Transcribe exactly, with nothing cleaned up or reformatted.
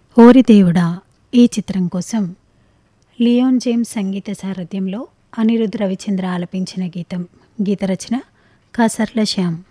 ఓరి దేవుడా ఈ చిత్రం కోసం లియోన్ జేమ్స్ సంగీత సారథ్యంలో అనిరుద్ రవిచంద్ర ఆలపించిన గీతం. గీత రచన కాసర్ల శ్యామ్.